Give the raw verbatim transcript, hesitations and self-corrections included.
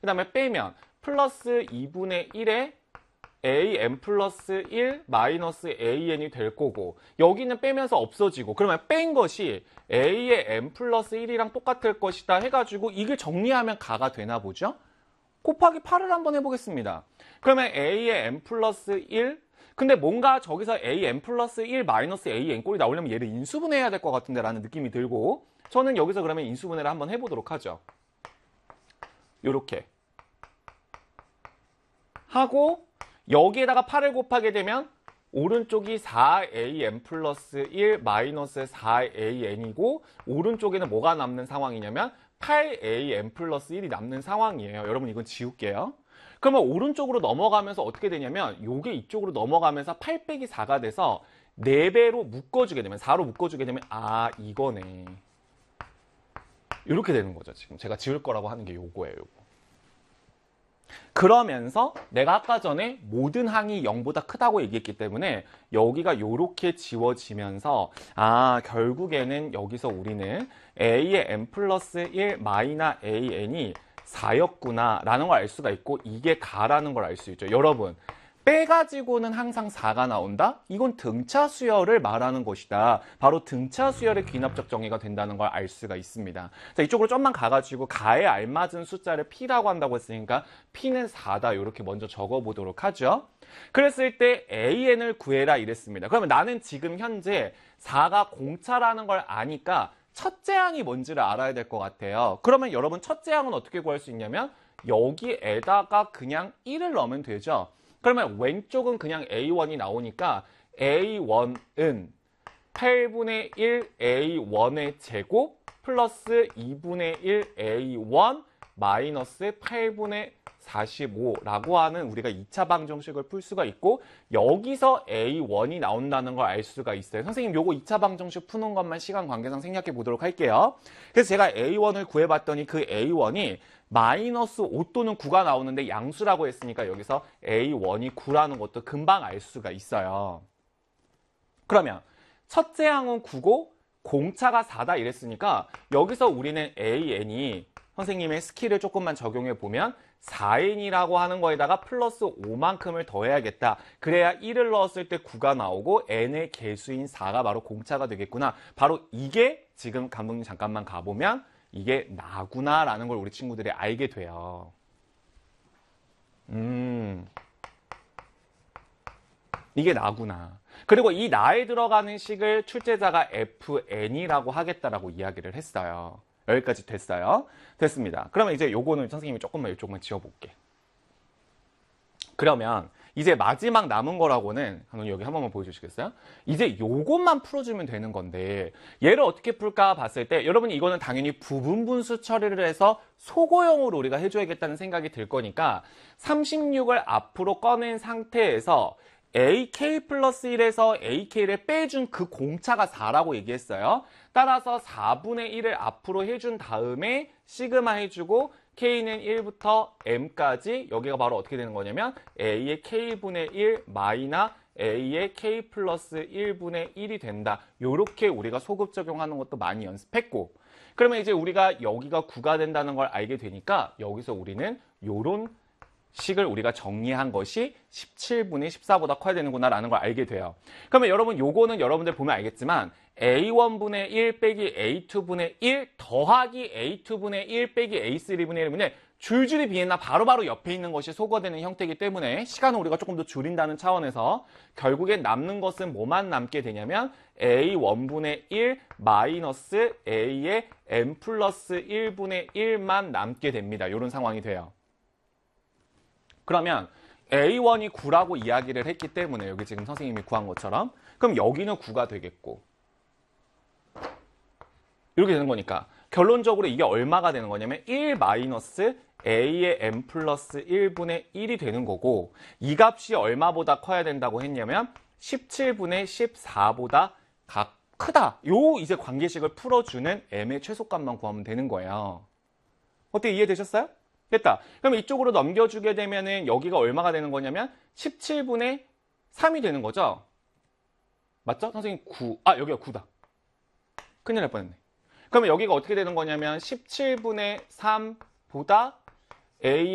다음에 빼면 플러스 이분의 일에 an 플러스 일 마이너스 an이 될 거고 여기는 빼면서 없어지고 그러면 뺀 것이 a의 n 플러스 일이랑 똑같을 것이다 해가지고 이게 정리하면 가가 되나 보죠? 곱하기 팔을 한번 해보겠습니다. 그러면 a의 n 플러스 일 근데 뭔가 저기서 an 플러스 일 마이너스 an 꼴이 나오려면 얘를 인수분해해야 될 것 같은데 라는 느낌이 들고 저는 여기서 그러면 인수분해를 한번 해보도록 하죠. 요렇게 하고 여기에다가 팔을 곱하게 되면 오른쪽이 사 an 플러스 일 마이너스 사 an이고 오른쪽에는 뭐가 남는 상황이냐면 팔 an 플러스 일이 남는 상황이에요. 여러분 이건 지울게요. 그러면 오른쪽으로 넘어가면서 어떻게 되냐면 요게 이쪽으로 넘어가면서 팔 빼기 사가 돼서 네 배로 묶어주게 되면 사로 묶어주게 되면 아 이거네. 이렇게 되는 거죠. 지금 제가 지울 거라고 하는 게 요거예요. 요거. 그러면서 내가 아까 전에 모든 항이 영보다 크다고 얘기했기 때문에 여기가 요렇게 지워지면서 아 결국에는 여기서 우리는 a의 n 플러스 일 마이너 an이 사였구나 라는 걸 알 수가 있고 이게 가라는 걸 알 수 있죠. 여러분 빼가지고는 항상 사가 나온다? 이건 등차 수열을 말하는 것이다. 바로 등차 수열의 귀납적 정의가 된다는 걸 알 수가 있습니다. 자, 이쪽으로 좀만 가가지고 가에 알맞은 숫자를 P라고 한다고 했으니까 P는 사다 이렇게 먼저 적어보도록 하죠. 그랬을 때 an을 구해라 이랬습니다. 그러면 나는 지금 현재 사가 공차라는 걸 아니까 첫째 항이 뭔지를 알아야 될 것 같아요. 그러면 여러분 첫째 항은 어떻게 구할 수 있냐면 여기에다가 그냥 일을 넣으면 되죠. 그러면 왼쪽은 그냥 에이 원이 나오니까 에이 원은 팔분의 일 에이 원의 제곱 플러스 이분의 일 에이 원 마이너스 팔분의 사십오라고 하는 우리가 이 차 방정식을 풀 수가 있고 여기서 에이 원이 나온다는 걸 알 수가 있어요. 선생님 요거 이 차 방정식 푸는 것만 시간 관계상 생략해 보도록 할게요. 그래서 제가 에이 원을 구해봤더니 그 에이 원이 마이너스 오 또는 구가 나오는데 양수라고 했으니까 여기서 에이 원이 구라는 것도 금방 알 수가 있어요. 그러면 첫째 항은 구고 공차가 사다 이랬으니까 여기서 우리는 에이엔이 선생님의 스킬을 조금만 적용해 보면 사 엔이라고 하는 거에다가 플러스 오만큼을 더해야겠다. 그래야 일을 넣었을 때 구가 나오고 n의 개수인 사가 바로 공차가 되겠구나. 바로 이게 지금 감독님 잠깐만 가보면 이게 나구나 라는 걸 우리 친구들이 알게 돼요. 음, 이게 나구나. 그리고 이 나에 들어가는 식을 출제자가 에프엔이라고 하겠다라고 이야기를 했어요. 여기까지 됐어요. 됐습니다. 그러면 이제 요거는 선생님이 조금만 이쪽만 지워볼게. 그러면 이제 마지막 남은 거라고는 감독님 여기 한 번만 보여주시겠어요? 이제 요것만 풀어주면 되는 건데 얘를 어떻게 풀까 봤을 때 여러분이 이거는 당연히 부분분수 처리를 해서 소거형으로 우리가 해줘야겠다는 생각이 들 거니까 삼십육을 앞으로 꺼낸 상태에서 에이케이 플러스 일에서 에이케이를 빼준 그 공차가 사라고 얘기했어요. 따라서 사분의 일을 앞으로 해준 다음에 시그마 해주고 K는 일부터 M까지 여기가 바로 어떻게 되는 거냐면 A의 K분의 일 마이너 A의 K 플러스 일분의 일이 된다. 요렇게 우리가 소급 적용하는 것도 많이 연습했고 그러면 이제 우리가 여기가 구가 된다는 걸 알게 되니까 여기서 우리는 요런 식을 우리가 정리한 것이 십칠분의 십사보다 커야 되는구나 라는 걸 알게 돼요. 그러면 여러분 요거는 여러분들 보면 알겠지만 에이 원분의 일 빼기 에이 투분의 일 더하기 에이 투분의 일 빼기 에이 쓰리분의 일분의 줄줄이 비했나 바로바로 옆에 있는 것이 소거되는 형태이기 때문에 시간을 우리가 조금 더 줄인다는 차원에서 결국에 남는 것은 뭐만 남게 되냐면 에이 원분의 일 마이너스 A의 N 플러스 일분의 일만 남게 됩니다. 이런 상황이 돼요. 그러면 에이 원이 구라고 이야기를 했기 때문에 여기 지금 선생님이 구한 것처럼 그럼 여기는 구가 되겠고 이렇게 되는 거니까 결론적으로 이게 얼마가 되는 거냐면 일 마이너스 A의 N 플러스 일분의 일이 되는 거고 이 값이 얼마보다 커야 된다고 했냐면 십칠분의 십사보다 각 크다. 요 이제 관계식을 풀어주는 M의 최소값만 구하면 되는 거예요. 어떻게 이해되셨어요? 됐다. 그럼 이쪽으로 넘겨주게 되면은 여기가 얼마가 되는 거냐면 십칠분의 삼이 되는 거죠? 맞죠? 선생님 구. 아, 여기가 구다. 큰일 날 뻔했네. 그러면 여기가 어떻게 되는 거냐면 십칠분의 삼보다 A